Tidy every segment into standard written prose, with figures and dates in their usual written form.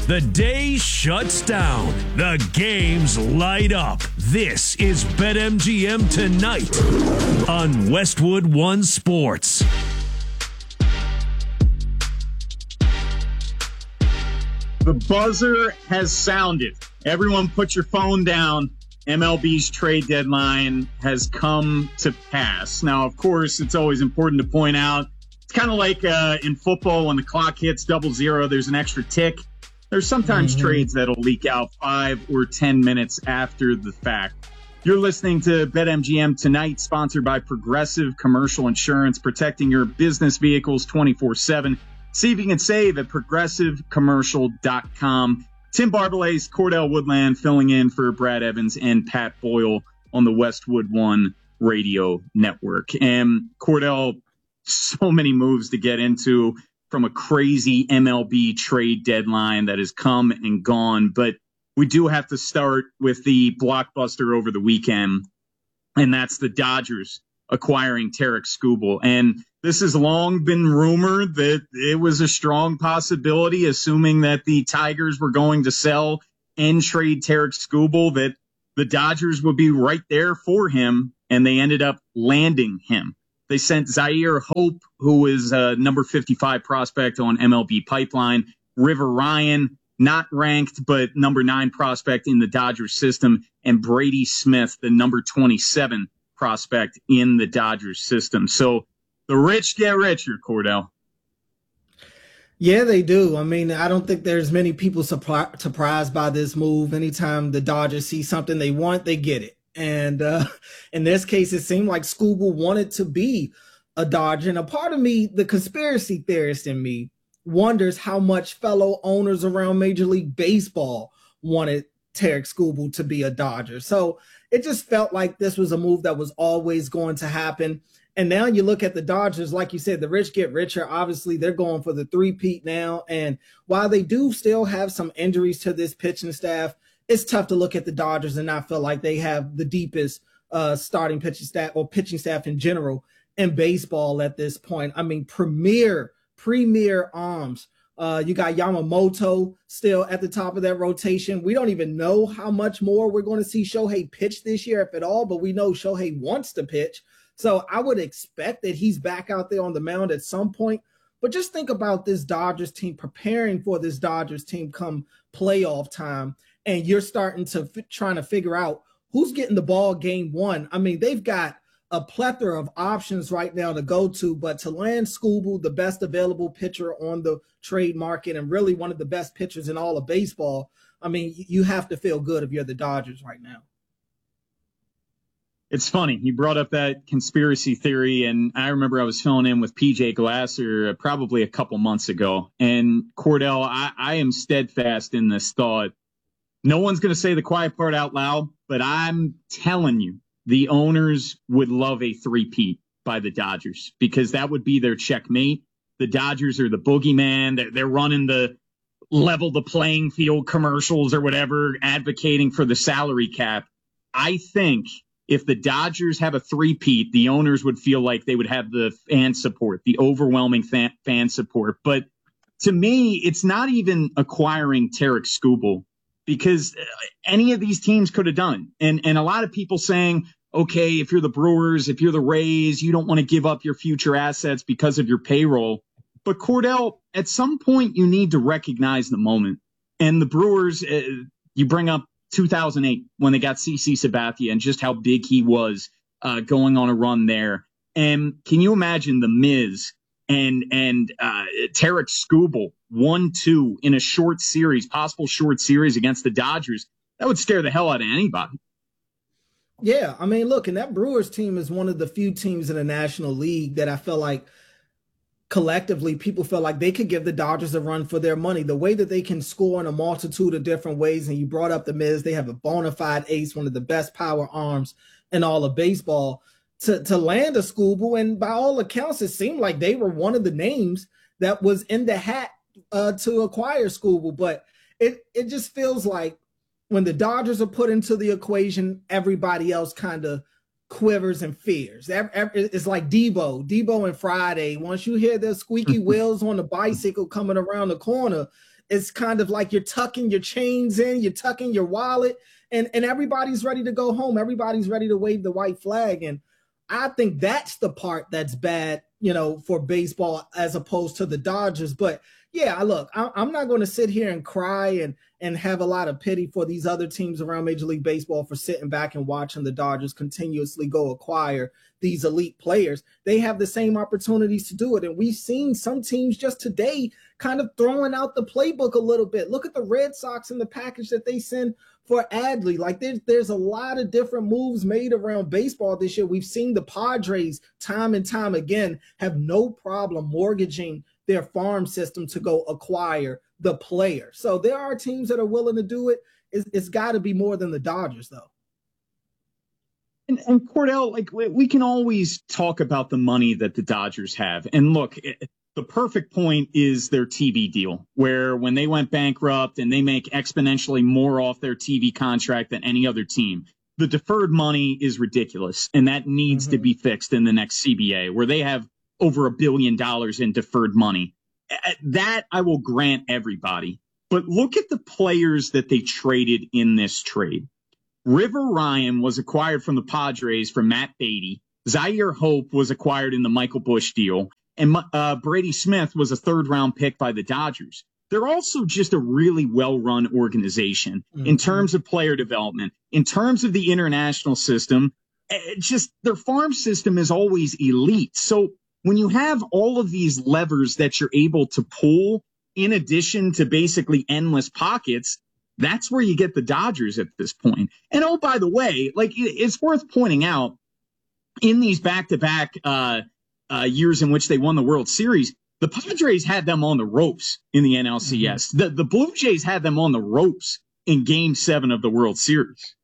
The day shuts down. The games light up. This is BetMGM Tonight on Westwood One Sports. The buzzer has sounded. Everyone put your phone down. MLB's trade deadline has come to pass. Now, of course, it's always important to point out, it's kind of like in football when the clock hits 00, there's an extra tick. There's sometimes trades that'll leak out 5 or 10 minutes after the fact. You're listening to BetMGM Tonight, sponsored by Progressive Commercial Insurance, protecting your business vehicles 24/7. See if you can save at progressivecommercial.com. Tim Barbalet's Cordell Woodland filling in for Brad Evans and Pat Boyle on the Westwood One Radio Network. And Cordell, so many moves to get into from a crazy MLB trade deadline that has come and gone. But we do have to start with the blockbuster over the weekend, and that's the Dodgers acquiring Tarik Skubal. And this has long been rumored that it was a strong possibility, assuming that the Tigers were going to sell and trade Tarik Skubal, that the Dodgers would be right there for him, and they ended up landing him. They sent Zaire Hope, who is a number 55 prospect on MLB Pipeline, River Ryan, not ranked, but number 9 prospect in the Dodgers system, and Brady Smith, the number 27 prospect in the Dodgers system. So the rich get richer, Cordell. Yeah, they do. I mean, I don't think there's many people surprised by this move. Anytime the Dodgers see something they want, they get it. And in this case, it seemed like Skubal wanted to be a Dodger. And a part of me, the conspiracy theorist in me, wonders how much fellow owners around Major League Baseball wanted Tarik Skubal to be a Dodger. So it just felt like this was a move that was always going to happen. And now you look at the Dodgers, like you said, the rich get richer. Obviously, they're going for the three-peat now. And while they do still have some injuries to this pitching staff, it's tough to look at the Dodgers and not feel like they have the deepest starting pitching staff or pitching staff in general in baseball at this point. I mean, premier arms. You got Yamamoto still at the top of that rotation. We don't even know how much more we're going to see Shohei pitch this year, if at all, but we know Shohei wants to pitch. So I would expect that he's back out there on the mound at some point. But just think about this Dodgers team, preparing for this Dodgers team come playoff time, and you're starting to trying to figure out who's getting the ball game one. I mean, they've got a plethora of options right now to go to, but to land Skubal, the best available pitcher on the trade market and really one of the best pitchers in all of baseball, I mean, you have to feel good if you're the Dodgers right now. It's funny. You brought up that conspiracy theory, and I remember I was filling in with PJ Glasser probably a couple months ago. And Cordell, I am steadfast in this thought. No one's going to say the quiet part out loud, but I'm telling you, the owners would love a three-peat by the Dodgers because that would be their checkmate. The Dodgers are the boogeyman. They're running the level the playing field commercials or whatever, advocating for the salary cap. I think if the Dodgers have a three-peat, the owners would feel like they would have the fan support, the overwhelming fan support. But to me, it's not even acquiring Tarik Skubal, because any of these teams could have done. And a lot of people saying, okay, if you're the Brewers, if you're the Rays, you don't want to give up your future assets because of your payroll. But Cordell, at some point, you need to recognize the moment. And the Brewers, you bring up 2008 when they got CC Sabathia and just how big he was going on a run there. And can you imagine the Miz and Tarik Skubal 1-2 in a short series, possible short series against the Dodgers? That would scare the hell out of anybody. Yeah, I mean, look, and that Brewers team is one of the few teams in the National League that I feel like collectively people feel like they could give the Dodgers a run for their money. The way that they can score in a multitude of different ways, and you brought up the Miz, they have a bona fide ace, one of the best power arms in all of baseball. To land a Skubal, and by all accounts, it seemed like they were one of the names that was in the hat to acquire Skubal. But it just feels like when the Dodgers are put into the equation, everybody else kind of quivers and fears. It's like Debo and Friday. Once you hear the squeaky wheels on the bicycle coming around the corner, it's kind of like you're tucking your chains in, you're tucking your wallet, and everybody's ready to go home. Everybody's ready to wave the white flag. And I think that's the part that's bad, for baseball as opposed to the Dodgers. But yeah, look, I'm not going to sit here and cry and have a lot of pity for these other teams around Major League Baseball for sitting back and watching the Dodgers continuously go acquire these elite players. They have the same opportunities to do it. And we've seen some teams just today kind of throwing out the playbook a little bit. Look at the Red Sox and the package that they send for Adley. Like there's a lot of different moves made around baseball this year. We've seen the Padres time and time again have no problem mortgaging their farm system to go acquire the player. So there are teams that are willing to do it. It's got to be more than the Dodgers, though. And Cordell, like we can always talk about the money that the Dodgers have. And look, the perfect point is their TV deal, where when they went bankrupt and they make exponentially more off their TV contract than any other team, the deferred money is ridiculous. And that needs to be fixed in the next CBA, where they have over $1 billion in deferred money. That I will grant everybody. But look at the players that they traded in this trade. River Ryan was acquired from the Padres for Matt Beatty. Zaire Hope was acquired in the Michael Busch deal. And Brady Smith was a third-round pick by the Dodgers. They're also just a really well-run organization in terms of player development, in terms of the international system. Just their farm system is always elite. So when you have all of these levers that you're able to pull, in addition to basically endless pockets, that's where you get the Dodgers at this point. And oh, by the way, like it's worth pointing out, in these back-to-back years in which they won the World Series, the Padres had them on the ropes in the NLCS. The Blue Jays had them on the ropes in Game 7 of the World Series.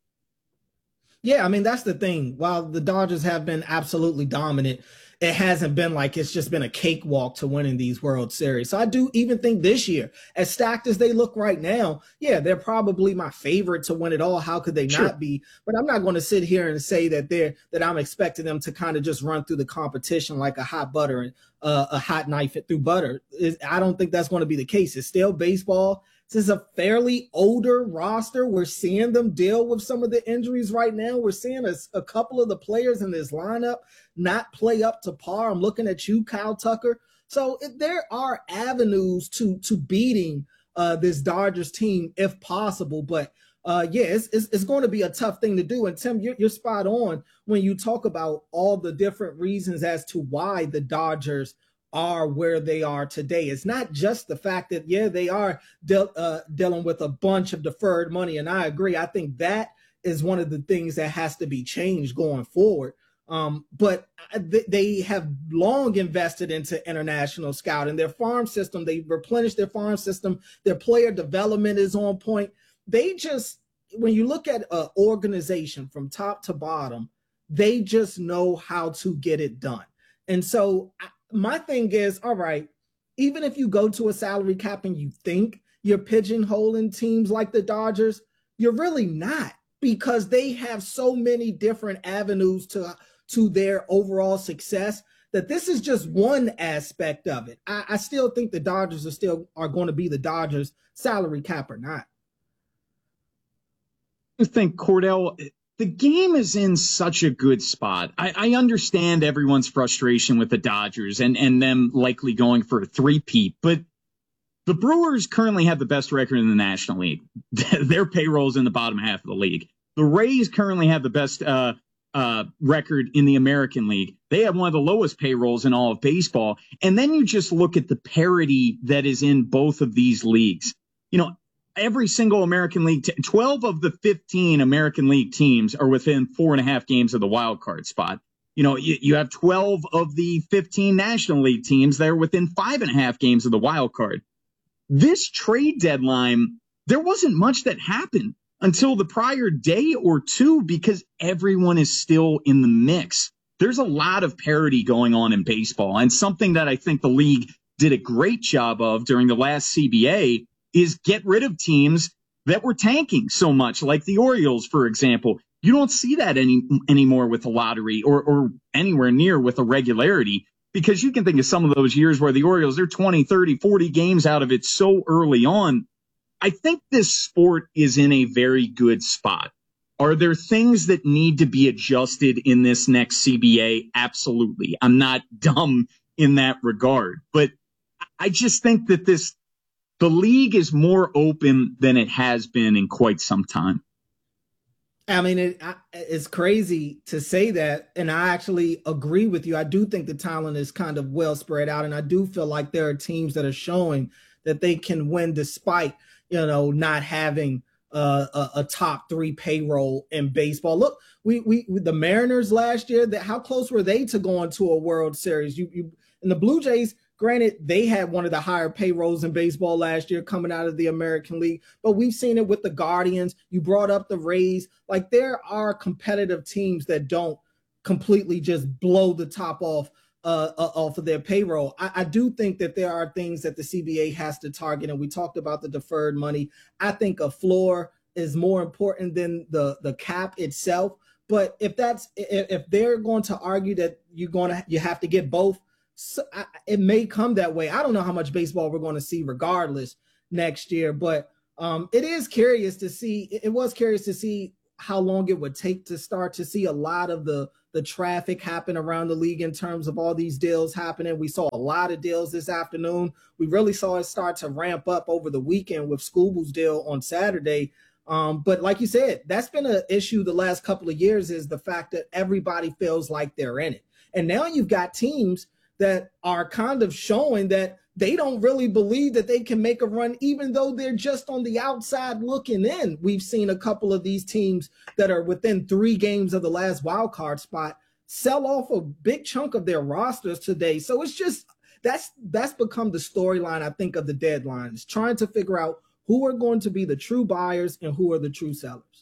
Yeah, I mean, that's the thing. While the Dodgers have been absolutely dominant, it hasn't been like it's just been a cakewalk to winning these World Series. So I do even think this year, as stacked as they look right now, yeah, they're probably my favorite to win it all. How could they not be? But I'm not going to sit here and say that I'm expecting them to kind of just run through the competition like a hot butter and a hot knife through butter. I don't think that's going to be the case. It's still baseball. This is a fairly older roster. We're seeing them deal with some of the injuries right now. We're seeing a couple of the players in this lineup not play up to par. I'm looking at you, Kyle Tucker. So there are avenues to beating this Dodgers team if possible. But it's going to be a tough thing to do. And Tim, you're spot on when you talk about all the different reasons as to why the Dodgers are where they are today. It's not just the fact that, they are dealing with a bunch of deferred money. And I agree. I think that is one of the things that has to be changed going forward. But they have long invested into international scouting. Their farm system, they've replenished their farm system. Their player development is on point. When you look at an organization from top to bottom, they just know how to get it done. And so my thing is, all right, even if you go to a salary cap and you think you're pigeonholing teams like the Dodgers, you're really not, because they have so many different avenues to their overall success that this is just one aspect of it. I still think the Dodgers are going to be the Dodgers, salary cap or not. I think, Cordell, the game is in such a good spot. I understand everyone's frustration with the Dodgers and them likely going for a three-peat, but the Brewers currently have the best record in the National League. Their payroll's in the bottom half of the league. The Rays currently have the best record in the American League. They have one of the lowest payrolls in all of baseball. And then you just look at the parity that is in both of these leagues. Every single American League, 12 of the 15 American League teams are within 4.5 games of the wild card spot. You have 12 of the 15 National League teams that are within 5.5 games of the wild card. This trade deadline, there wasn't much that happened until the prior day or two because everyone is still in the mix. There's a lot of parity going on in baseball, and something that I think the league did a great job of during the last CBA is get rid of teams that were tanking so much, like the Orioles, for example. You don't see that anymore with the lottery or anywhere near with a regularity. because you can think of some of those years where the Orioles, they're 20, 30, 40 games out of it so early on. I think this sport is in a very good spot. Are there things that need to be adjusted in this next CBA? Absolutely. I'm not dumb in that regard, but I just think that the league is more open than it has been in quite some time. I mean, it's crazy to say that, and I actually agree with you. I do think the talent is kind of well spread out, and I do feel like there are teams that are showing that they can win despite, not having a top 3 payroll in baseball. Look, we the Mariners last year, how close were they to going to a World Series? You and the Blue Jays. Granted, they had one of the higher payrolls in baseball last year coming out of the American League, but we've seen it with the Guardians. You brought up the Rays. Like, there are competitive teams that don't completely just blow the top off of their payroll. I do think that there are things that the CBA has to target, and we talked about the deferred money. I think a floor is more important than the cap itself. But if they're going to argue that you have to get both, so it may come that way. I don't know how much baseball we're going to see regardless next year, but it is curious to see. It was curious to see how long it would take to start to see a lot of the traffic happen around the league in terms of all these deals happening. We saw a lot of deals this afternoon. We really saw it start to ramp up over the weekend with Scooble's deal on Saturday. But like you said, that's been an issue the last couple of years, is the fact that everybody feels like they're in it. And now you've got teams that are kind of showing that they don't really believe that they can make a run, even though they're just on the outside looking in. We've seen a couple of these teams that are within 3 games of the last wild card spot sell off a big chunk of their rosters today. So it's just, that's become the storyline, I think, of the deadline, is trying to figure out who are going to be the true buyers and who are the true sellers.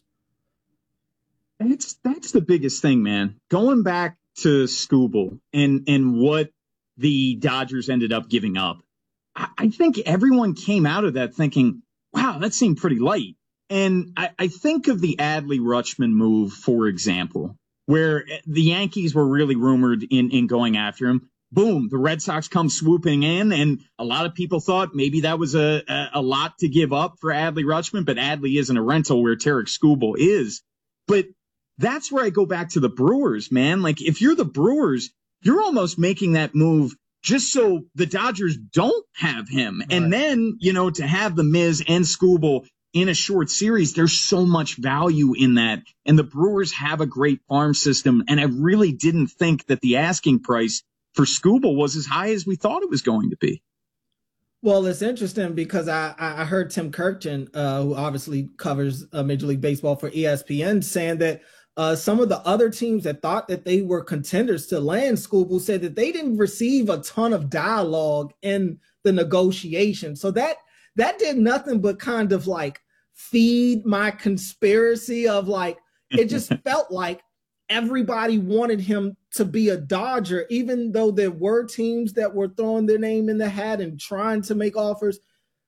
That's the biggest thing, man. Going back to Skubal and what the Dodgers ended up giving up, I think everyone came out of that thinking, wow, that seemed pretty light. And I think of the Adley Rutschman move, for example, where the Yankees were really rumored in going after him. Boom, the Red Sox come swooping in, and a lot of people thought maybe that was a lot to give up for Adley Rutschman, but Adley isn't a rental where Tarik Skubal is. But that's where I go back to the Brewers, man. Like, if you're the Brewers, you're almost making that move just so the Dodgers don't have him. Right. And then, to have the Miz and Skubal in a short series, there's so much value in that. And the Brewers have a great farm system. And I really didn't think that the asking price for Skubal was as high as we thought it was going to be. Well, it's interesting because I heard Tim Kirkton, who obviously covers Major League Baseball for ESPN, saying that some of the other teams that thought that they were contenders to land Skubal said that they didn't receive a ton of dialogue in the negotiation. So that did nothing but kind of like feed my conspiracy of like, it just felt like everybody wanted him to be a Dodger, even though there were teams that were throwing their name in the hat and trying to make offers.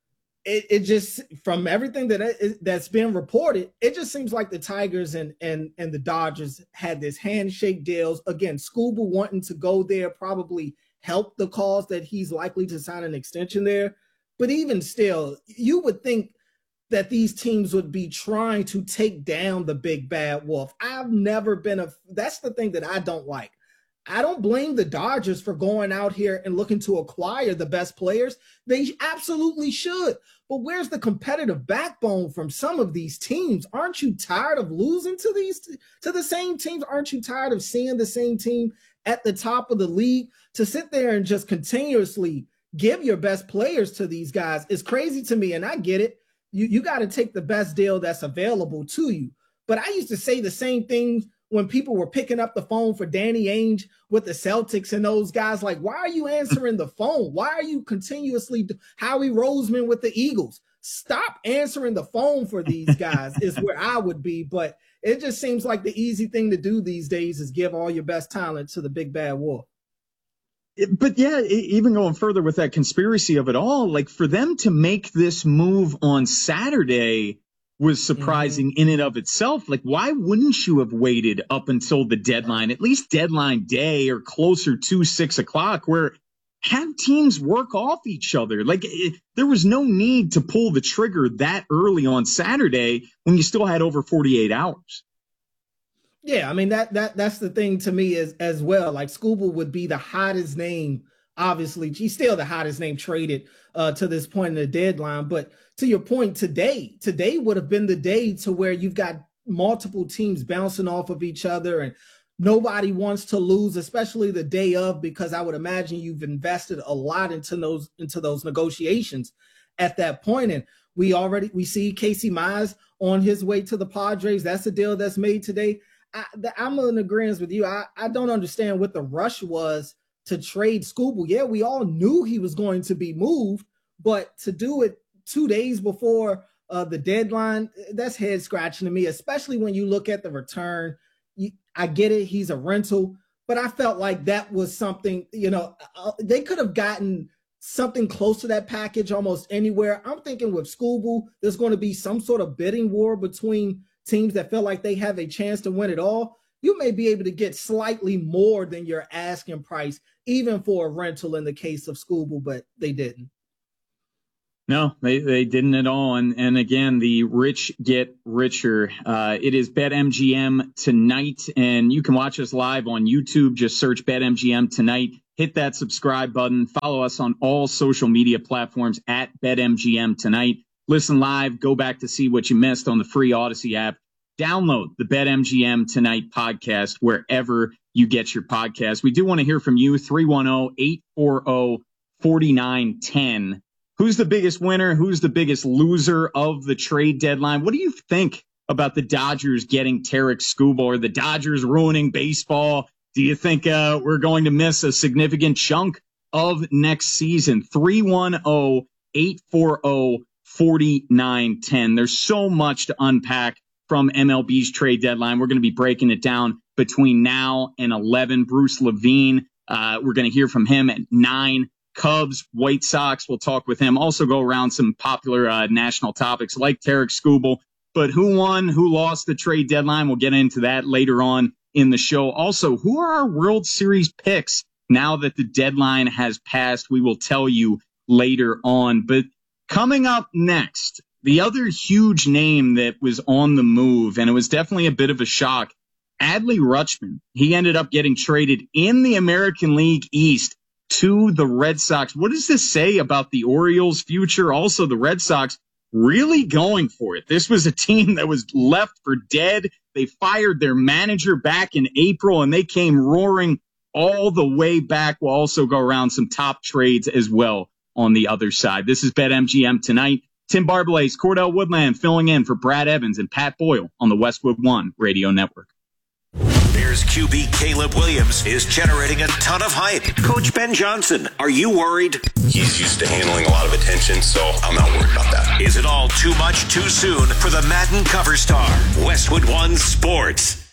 It just, from everything that's been reported, it just seems like the Tigers and the Dodgers had this handshake deals. Again, Skubal wanting to go there probably helped the cause that he's likely to sign an extension there. But even still, you would think that these teams would be trying to take down the big bad wolf. I've never been that's the thing that I don't like. I don't blame the Dodgers for going out here and looking to acquire the best players. They absolutely should. But where's the competitive backbone from some of these teams? Aren't you tired of losing to the same teams? Aren't you tired of seeing the same team at the top of the league? To sit there and just continuously give your best players to these guys is crazy to me. And I get it. You got to take the best deal that's available to you. But I used to say the same thing when people were picking up the phone for Danny Ainge with the Celtics and those guys. Like, why are you answering the phone? Why are you continuously Howie Roseman with the Eagles? Stop answering the phone for these guys is where I would be. But it just seems like the easy thing to do these days is give all your best talent to the big bad wolf. But yeah, even going further with that conspiracy of it all, like for them to make this move on Saturday, was surprising in and of itself. Like, why wouldn't you have waited up until the deadline, at least deadline day or closer to 6 o'clock, where have teams work off each other? Like, there was no need to pull the trigger that early on Saturday when you still had over 48 hours. Yeah, I mean, that's the thing to me as well. Like, Skubal would be the hottest name. Obviously, he's still the hottest name traded to this point in the deadline. But to your point, today would have been the day to where you've got multiple teams bouncing off of each other and nobody wants to lose, especially the day of, because I would imagine you've invested a lot into those negotiations at that point. And we see Casey Mize on his way to the Padres. That's a deal that's made today. I'm in agreement with you. I don't understand what the rush was to trade Skubal. Yeah, we all knew he was going to be moved, but to do it 2 days before the deadline, that's head scratching to me, especially when you look at the return. I get it, he's a rental, but I felt like that was something, they could have gotten something close to that package almost anywhere. I'm thinking with Skubal, there's going to be some sort of bidding war between teams that feel like they have a chance to win it all. You may be able to get slightly more than your asking price, even for a rental in the case of Skubal, but they didn't. No, they didn't at all. And again, the rich get richer. It is BetMGM tonight, and you can watch us live on YouTube. Just search BetMGM tonight. Hit that subscribe button. Follow us on all social media platforms at BetMGM tonight. Listen live. Go back to see what you missed on the free Odyssey app. Download the BetMGM Tonight podcast wherever you get your podcast. We do want to hear from you. 310-840-4910. Who's the biggest winner? Who's the biggest loser of the trade deadline? What do you think about the Dodgers getting Tarik Skubal, or the Dodgers ruining baseball? Do you think we're going to miss a significant chunk of next season? 310-840-4910. There's so much to unpack from MLB's trade deadline. We're going to be breaking it down between now and 11. Bruce Levine, we're going to hear from him at 9. Cubs, White Sox, we'll talk with him. Also go around some popular national topics like Tarik Skubal. But who won, who lost the trade deadline? We'll get into that later on in the show. Also, who are our World Series picks now that the deadline has passed? We will tell you later on. But coming up next, the other huge name that was on the move, and it was definitely a bit of a shock, Adley Rutschman. He ended up getting traded in the American League East to the Red Sox. What does this say about the Orioles' future? Also, the Red Sox really going for it. This was a team that was left for dead. They fired their manager back in April, and they came roaring all the way back. We'll also go around some top trades as well on the other side. This is BetMGM tonight. Tim Barbalace, Cordell Woodland filling in for Brad Evans and Pat Boyle on the Westwood One Radio Network. Bears QB Caleb Williams is generating a ton of hype. Coach Ben Johnson, are you worried? He's used to handling a lot of attention, so I'm not worried about that. Is it all too much too soon for the Madden cover star? Westwood One Sports.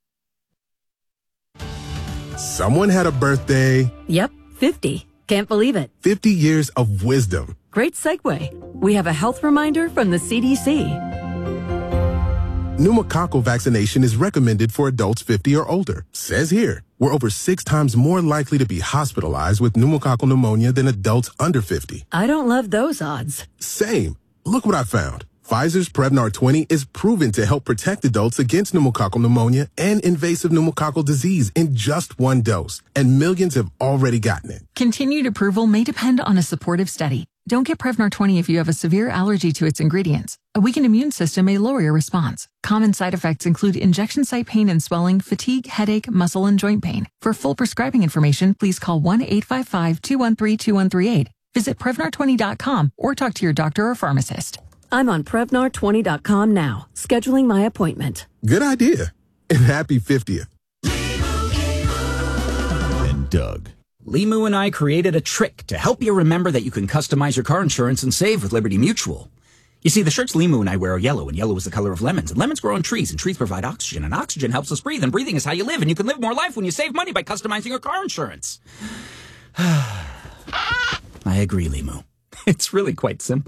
Someone had a birthday. Yep, 50. Can't believe it. 50 years of wisdom. Great segue. We have a health reminder from the CDC. Pneumococcal vaccination is recommended for adults 50 or older. Says here, we're over 6 times more likely to be hospitalized with pneumococcal pneumonia than adults under 50. I don't love those odds. Same. Look what I found. Pfizer's Prevnar 20 is proven to help protect adults against pneumococcal pneumonia and invasive pneumococcal disease in just 1 dose. And millions have already gotten it. Continued approval may depend on a supportive study. Don't get Prevnar 20 if you have a severe allergy to its ingredients. A weakened immune system may lower your response. Common side effects include injection site pain and swelling, fatigue, headache, muscle, and joint pain. For full prescribing information, please call 1-855-213-2138. Visit Prevnar20.com or talk to your doctor or pharmacist. I'm on Prevnar20.com now, scheduling my appointment. Good idea. And happy 50th. And Doug. Limu and I created a trick to help you remember that you can customize your car insurance and save with Liberty Mutual. You see, the shirts Limu and I wear are yellow, and yellow is the color of lemons. And lemons grow on trees, and trees provide oxygen, and oxygen helps us breathe, and breathing is how you live, and you can live more life when you save money by customizing your car insurance. I agree, Limu. It's really quite simple.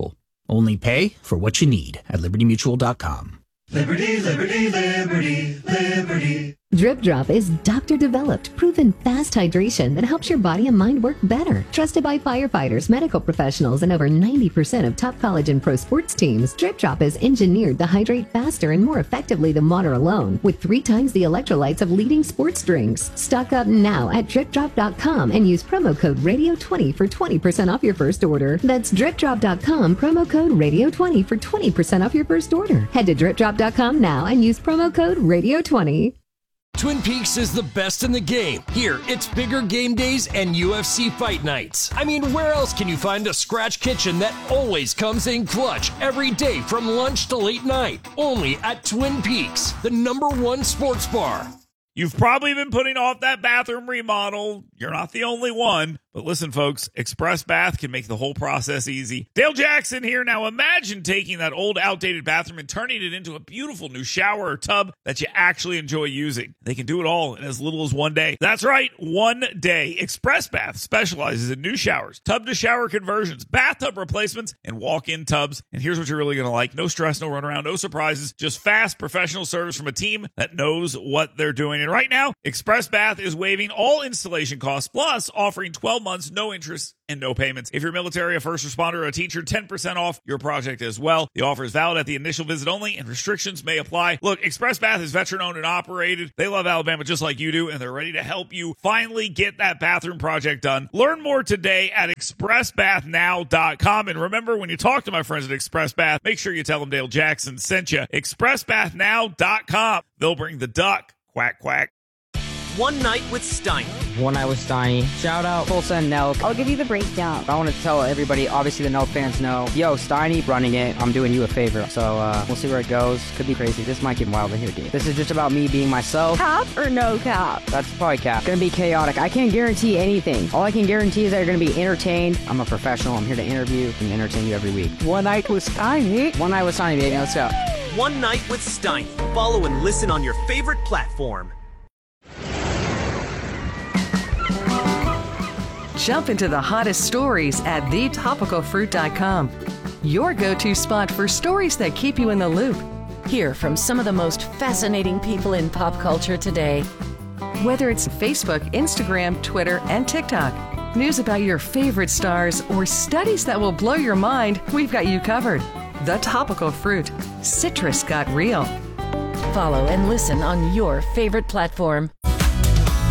Only pay for what you need at libertymutual.com. Liberty, liberty, liberty, liberty. Drip Drop is doctor-developed, proven fast hydration that helps your body and mind work better. Trusted by firefighters, medical professionals, and over 90% of top college and pro sports teams, Drip Drop is engineered to hydrate faster and more effectively than water alone, with 3 times the electrolytes of leading sports drinks. Stock up now at DripDrop.com and use promo code Radio20 for 20% off your first order. That's DripDrop.com, promo code Radio20 for 20% off your first order. Head to DripDrop.com now and use promo code Radio20. Twin Peaks is the best in the game. Here, it's bigger game days and UFC fight nights. I mean, where else can you find a scratch kitchen that always comes in clutch every day from lunch to late night? Only at Twin Peaks, the #1 sports bar. You've probably been putting off that bathroom remodel. You're not the only one. But listen, folks, Express Bath can make the whole process easy. Dale Jackson here. Now imagine taking that old, outdated bathroom and turning it into a beautiful new shower or tub that you actually enjoy using. They can do it all in as little as 1 day. That's right, 1 day. Express Bath specializes in new showers, tub-to-shower conversions, bathtub replacements, and walk-in tubs. And here's what you're really going to like. No stress, no runaround, no surprises. Just fast, professional service from a team that knows what they're doing. And right now, Express Bath is waiving all installation costs, plus offering 12 months, no interest, and no payments. If you're military, a first responder, or a teacher, 10% off your project as well. The offer is valid at the initial visit only, and restrictions may apply. Look, Express Bath is veteran-owned and operated. They love Alabama just like you do, and they're ready to help you finally get that bathroom project done. Learn more today at expressbathnow.com. And remember, when you talk to my friends at Express Bath, make sure you tell them Dale Jackson sent you. expressbathnow.com. They'll bring the duck. Quack, quack. One Night with Steiny. One Night with Steiny. Shout out Full Send Nelk. I'll give you the breakdown. I want to tell everybody, obviously the Nelk fans know, yo, Steiny running it. I'm doing you a favor. So we'll see where it goes. Could be crazy. This might get wild in here, dude. This is just about me being myself. Cap or no cap? That's probably cap. Gonna be chaotic. I can't guarantee anything. All I can guarantee is that you're gonna be entertained. I'm a professional. I'm here to interview and entertain you every week. One Night with Steiny. One Night with Steiny, baby. Let's go. One Night with Steiny. Follow and listen on your favorite platform. Jump into the hottest stories at thetopicalfruit.com. Your go-to spot for stories that keep you in the loop. Hear from some of the most fascinating people in pop culture today. Whether it's Facebook, Instagram, Twitter, and TikTok, news about your favorite stars, or studies that will blow your mind, we've got you covered. The Topical Fruit. Citrus got real. Follow and listen on your favorite platform.